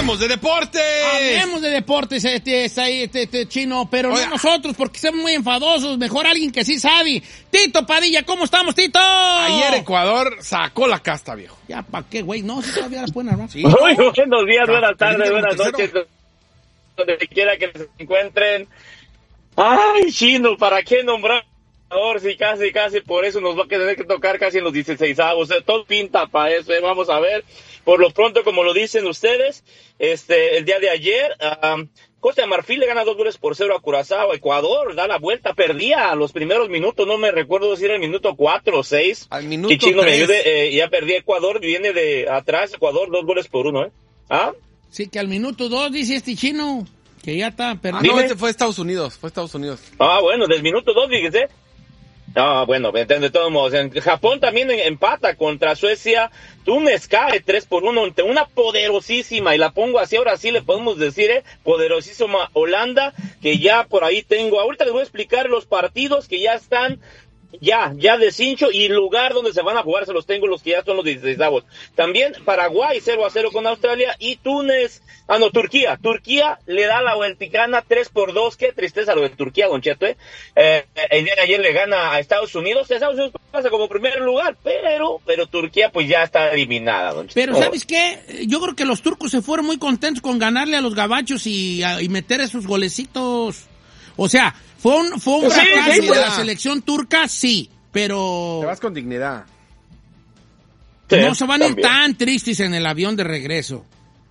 ¡Hablemos de deportes! Hablemos de deportes, Chino, pero no nosotros, porque somos muy enfadosos. Mejor alguien que sí sabe. Tito Padilla, ¿cómo estamos, Tito? Ayer Ecuador sacó la casta, viejo. Ya, ¿para qué, güey? No, si todavía la pueden armar. Sí. Muy buenos días, buenas tardes, buenas noches, donde quiera que se encuentren. Ay, Chino, ¿para qué nombrar? Sí, casi, por eso nos va a tener que tocar casi en los 16avos. Todo pinta para eso, vamos a ver. Por lo pronto, como lo dicen ustedes, el día de ayer, Costa de Marfil le gana 2-0 a Curazao. Ecuador da la vuelta, perdía a los primeros minutos, no me recuerdo si era el minuto 4 o 6. Al minuto 3. Chino me ayude, ya perdí Ecuador, viene de atrás, Ecuador 2-1, ¿Ah? Sí, que al minuto 2 dice este Chino, que ya está perdido. No, fue Estados Unidos. Bueno, del minuto 2, fíjese. Bueno, de todos modos, en Japón también empata contra Suecia. Túnez cae 3-1 ante una poderosísima, y la pongo así, ahora sí le podemos decir, poderosísima Holanda, que ya por ahí tengo. Ahorita les voy a explicar los partidos que ya están ya de cincho, y el lugar donde se van a jugar se los tengo, los que ya son los 16avos. También Paraguay 0-0 con Australia, y Turquía le da la vuelticana 3-2, qué tristeza lo de Turquía, Don Cheto, el día de ayer le gana a Estados Unidos pasa como primer lugar, pero Turquía pues ya está eliminada, Don Cheto. Pero ¿sabes qué? Yo creo que los turcos se fueron muy contentos con ganarle a los gabachos y meter esos golecitos. O sea, fue un fracaso de la selección turca, sí, pero... Te vas con dignidad. No se van a ir tan tristes en el avión de regreso.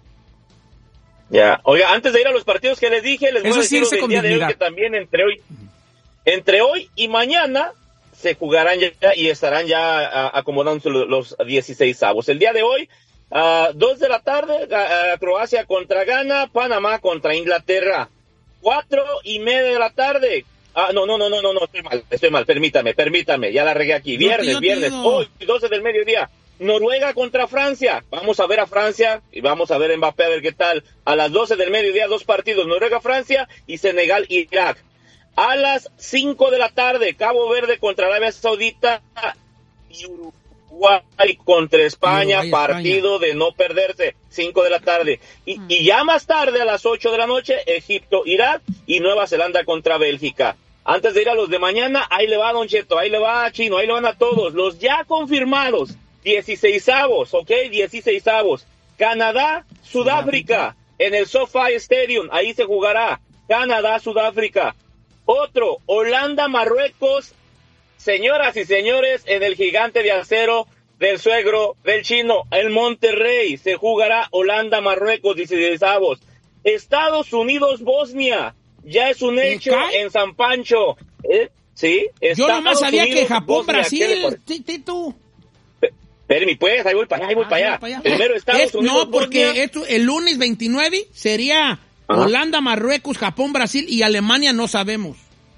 Ya, oiga, antes de ir a los partidos que les dije, les voy a decir del día de hoy, que también entre hoy y mañana se jugarán ya y estarán ya acomodándose los 16avos. El día de hoy, 2 de la tarde, Croacia contra Ghana, Panamá contra Inglaterra. 4:30 de la tarde. No, estoy mal, permítame, ya la regué aquí. Viernes, hoy, 12 del mediodía. Noruega contra Francia. Vamos a ver a Francia y vamos a ver a Mbappé, a ver qué tal. A las 12 del mediodía, 2 partidos, Noruega-Francia y Senegal-Irak. A las 5 de la tarde, Cabo Verde contra Arabia Saudita y Uruguay contra España, partido de no perderse, 5 de la tarde. Y ya más tarde, a las 8 de la noche, Egipto, Irak y Nueva Zelanda contra Bélgica. Antes de ir a los de mañana, ahí le va Don Cheto, ahí le va Chino, ahí le van a todos. Los ya confirmados, 16avos, ¿ok? 16avos. Canadá, Sudáfrica, en el SoFi Stadium, ahí se jugará. Canadá, Sudáfrica. Otro, Holanda, Marruecos. Señoras y señores, en el gigante de acero del suegro del Chino, el Monterrey, se jugará Holanda, Marruecos, 16avos. Estados Unidos, Bosnia, ya es un hecho en San Pancho. Sí, yo nomás sabía que Japón, Brasil, Tito. Espérame, pues, ahí voy para allá. Primero Estados Unidos, no, porque Bosnia. el lunes 29 sería Holanda, Marruecos, Japón, Brasil y Alemania, no sabemos.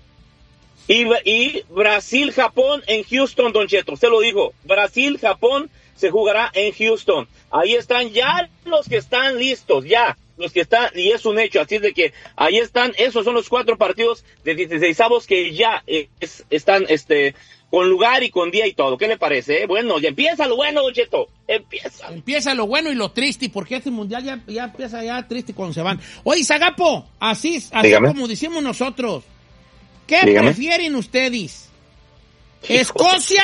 Y Brasil-Japón en Houston, Don Cheto, usted lo dijo, Brasil-Japón se jugará en Houston. Ahí están ya los que están listos, los que están, y es un hecho, así es de que ahí están, esos son los 4 partidos de 16avos que ya están con lugar y con día y todo. ¿Qué le parece? Bueno, ya empieza lo bueno, Don Cheto, empieza lo bueno y lo triste, porque este mundial ya empieza ya triste cuando se van. Oye, Zagapo, así como decimos nosotros, ¿qué prefieren ustedes? ¿Escocia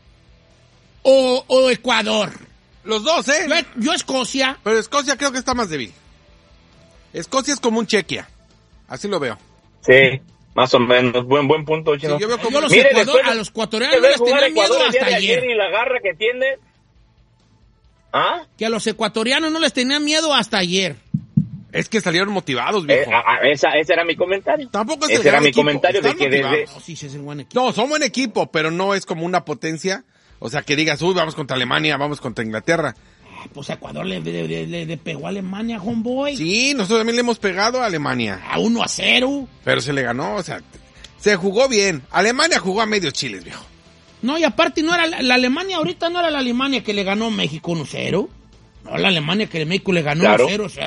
o Ecuador? Los dos, Yo Escocia. Pero Escocia creo que está más débil. Escocia es como un Chequia. Así lo veo. Sí, más o menos. Buen punto, Chino. Sí, a los ecuatorianos les tenían miedo hasta ayer. Y la garra que tiene. Que a los ecuatorianos no les tenían miedo hasta ayer. Es que salieron motivados, viejo. Ese era mi comentario. Tampoco es ese era mi comentario de que desde... No, son buen equipo, pero no es como una potencia. O sea, que digas, vamos contra Alemania, vamos contra Inglaterra. Pues Ecuador le pegó a Alemania, homeboy. Sí, nosotros también le hemos pegado a Alemania. A 1-0. Pero se le ganó, o sea, se jugó bien. Alemania jugó a medios chiles, viejo. No, y aparte no era la Alemania, ahorita no era la Alemania que le ganó México 1-0. No, la Alemania que México le ganó 1-0, o sea.